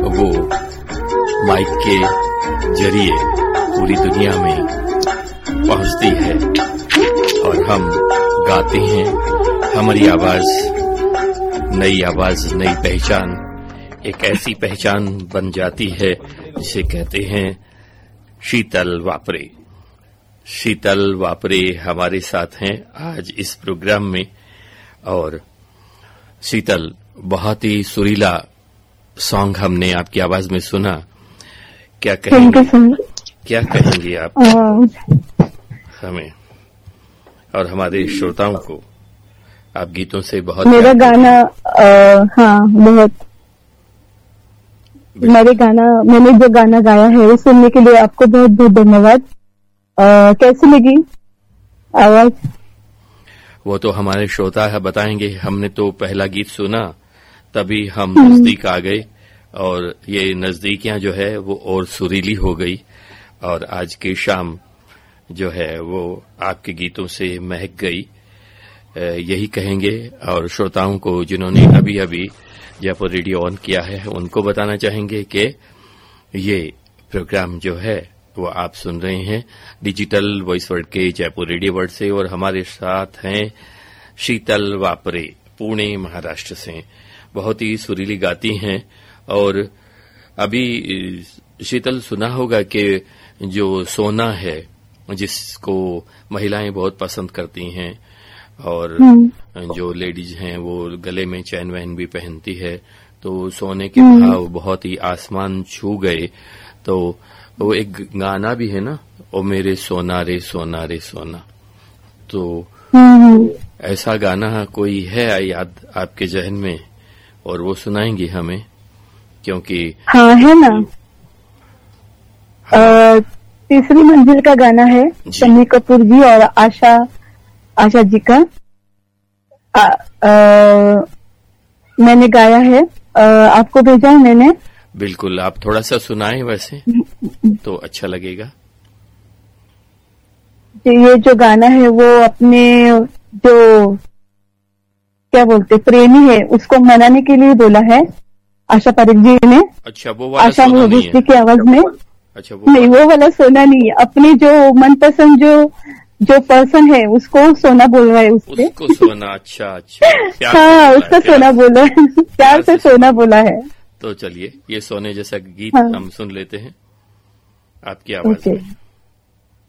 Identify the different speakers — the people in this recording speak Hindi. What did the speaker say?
Speaker 1: वो माइक के जरिए पूरी दुनिया में पहुंचती है और हम गाते हैं। हमारी आवाज, नई पहचान, एक ऐसी पहचान बन जाती है जिसे कहते हैं शीतल वापरे। शीतल वापरे हमारे साथ हैं आज इस प्रोग्राम में। और शीतल, बहुत ही सुरीला सॉन्ग हमने आपकी आवाज में सुना। क्या कहेंगे आप हमें और हमारे श्रोताओं को? आप गीतों से बहुत
Speaker 2: मेरा गाना बहुत मैंने जो गाना गाया है वो सुनने के लिए आपको बहुत बहुत धन्यवाद। कैसी लगी आवाज?
Speaker 1: वो तो हमारे श्रोता है बताएंगे। हमने तो पहला गीत सुना तभी हम नजदीक आ गए और ये नजदीकियां जो है वो और सुरीली हो गई और आज की शाम जो है वो आपके गीतों से महक गई, यही कहेंगे। और श्रोताओं को जिन्होंने अभी अभी जयपुर रेडियो ऑन किया है उनको बताना चाहेंगे कि ये प्रोग्राम जो है वो आप सुन रहे हैं डिजिटल वॉइस वर्ल्ड के जयपुर रेडियो वर्ल्ड से और हमारे साथ हैं शीतल वापरे, पुणे महाराष्ट्र से। बहुत ही सुरीली गाती हैं। और अभी शीतल सुना होगा कि जो सोना है जिसको महिलाएं बहुत पसंद करती हैं और जो लेडीज हैं वो गले में चैन वैन भी पहनती है, तो सोने के भाव बहुत ही आसमान छू गए। तो वो एक गाना भी है ना, ओ मेरे सोना रे सोना रे सोना। तो ऐसा गाना कोई है याद आपके जहन में और वो सुनाएंगी हमें? क्योंकि
Speaker 2: है ना, तीसरी मंजिल का गाना है, शम्मी कपूर जी और आशा जी का। मैंने गाया है, आपको भेजा है मैंने।
Speaker 1: बिल्कुल, आप थोड़ा सा सुनाएं वैसे तो अच्छा लगेगा।
Speaker 2: ये जो गाना है वो अपने जो क्या बोलते प्रेमी है उसको मनाने के लिए बोला है आशा पारेख जी ने।
Speaker 1: अच्छा, वो वाला
Speaker 2: आशा
Speaker 1: सोना नहीं है
Speaker 2: की आवाज में।
Speaker 1: अच्छा,
Speaker 2: वो वाला सोना नहीं है। अपने जो मनपसंद जो पर्सन है उसको सोना बोल रहा है,
Speaker 1: उसको सोना। अच्छा
Speaker 2: हाँ, उसका सोना बोला है, प्यार से सोना बोला है।
Speaker 1: तो चलिए ये सोने जैसा गीत हम सुन लेते हैं आपकी आवाज में।